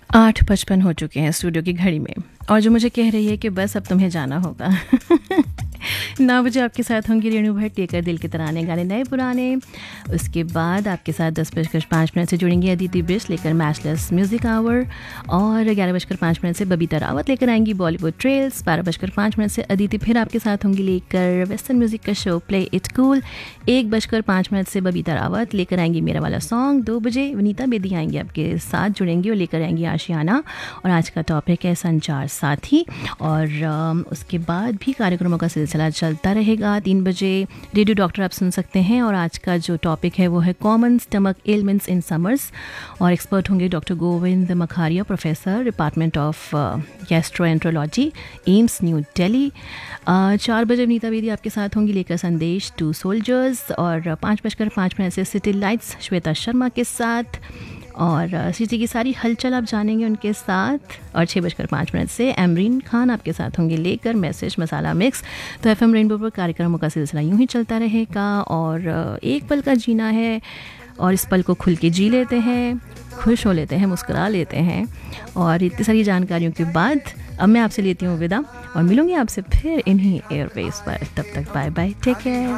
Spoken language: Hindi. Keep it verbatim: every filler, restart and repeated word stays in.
आठ पचपन हो चुके हैं स्टूडियो की घड़ी में, और जो मुझे कह रही है कि बस अब तुम्हें जाना होगा। नौ बजे आपके साथ होंगी रेणु भट्ट लेकर दिल के तराने गाने नए पुराने। उसके बाद आपके साथ दस बजकर पाँच मिनट से जुड़ेंगी अदिति बिश लेकर मैचलेस म्यूजिक आवर, और ग्यारह बजकर पाँच मिनट से बबीता रावत लेकर आएंगी बॉलीवुड ट्रेल्स। बारह बजकर पाँच मिनट से अदिति फिर आपके साथ होंगी लेकर वेस्टर्न म्यूजिक का शो प्ले इट कूल। एक बजकर पाँच मिनट से बबीता रावत लेकर आएंगी मेरा वाला सॉन्ग। दो बजे वनीता बेदी आएंगी आपके साथ जुड़ेंगी और लेकर आएंगी आशियाना, और आज का टॉपिक है संचार साथी। और अम, उसके बाद भी कार्यक्रमों का सिलसिला चलता रहेगा। तीन बजे रेडियो डॉक्टर आप सुन सकते हैं, और आज का जो टॉपिक है वो है common stomach elements in summers, और एक्सपर्ट होंगे doctor Govind मखारिया, professor department of gastroenterology, AIIMS new Delhi. अ, चार बजे वनीता बेदी आपके साथ होंगी लेकर संदेश टू सोल्जर्स, और पाँच बजकर पाँच मिनट से सिटी लाइट्स श्वेता शर्मा के साथ, और सिटी की सारी हलचल आप जानेंगे उनके साथ। और छः बजकर पाँच मिनट से एमरीन खान आपके साथ होंगे लेकर मैसेज मसाला मिक्स। तो एफ एम रेनबो पर कार्यक्रमों का सिलसिला यूं ही चलता रहेगा, और एक पल का जीना है और इस पल को खुल के जी लेते हैं, खुश हो लेते हैं, मुस्कुरा लेते हैं। और इतनी सारी जानकारियों के बाद अब मैं आपसे लेती हूँ विदा, और मिलूंगी आपसे फिर इन्हीं एयरवेज पर। तब तक बाय बाय, टेक केयर।